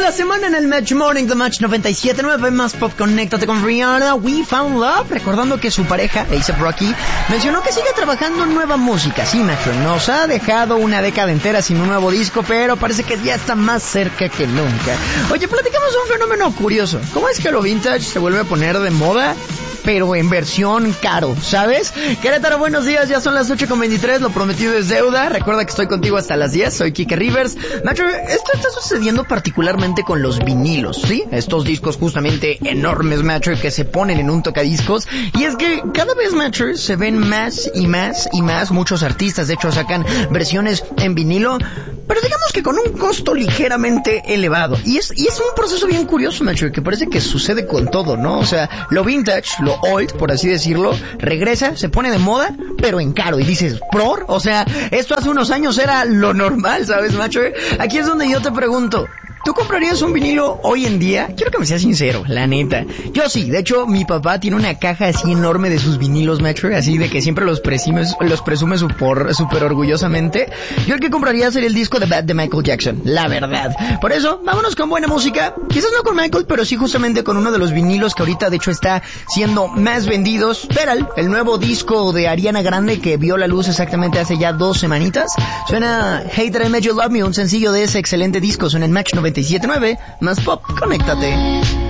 la semana en el Match Morning, The Match 97.9, más pop, conéctate con Rihanna, We Found Love, recordando que su pareja, A$AP Rocky, mencionó que sigue trabajando en nueva música. Sí, Metro, nos ha dejado una década entera sin un nuevo disco, pero parece que ya está más cerca que nunca. Oye, platicamos de un fenómeno curioso. ¿Cómo es que lo vintage se vuelve a poner de moda, pero en versión caro, ¿sabes? Querétaro, buenos días, ya son las 8:23, lo prometido es deuda. Recuerda que estoy contigo hasta las 10, soy Kike Rivers. Nacho, esto está sucediendo particularmente con los vinilos, ¿sí? Estos discos justamente enormes, Macho, que se ponen en un tocadiscos. Y es que cada vez, Macho, se ven más y más y más. Muchos artistas, de hecho, sacan versiones en vinilo, pero digamos que con un costo ligeramente elevado. Y es un proceso bien curioso, Macho, que parece que sucede con todo, ¿no? O sea, lo vintage, lo old, por así decirlo, regresa, se pone de moda, pero en caro. Y dices, ¿por? O sea, esto hace unos años era lo normal, ¿sabes, Macho? Aquí es donde yo te pregunto, ¿tú comprarías un vinilo hoy en día? Quiero que me seas sincero, la neta. Yo sí, de hecho, mi papá tiene una caja así enorme de sus vinilos, Metro, así de que siempre los presume súper orgullosamente. Yo el que compraría sería el disco de Bad de Michael Jackson, la verdad. Por eso, vámonos con buena música. Quizás no con Michael, pero sí justamente con uno de los vinilos que ahorita de hecho está siendo más vendidos. Peral, el nuevo disco de Ariana Grande que vio la luz exactamente hace ya 2 semanitas. Suena Hate That I Made You Love Me, un sencillo de ese excelente disco. Suena en Match 97.9, más pop, conéctate.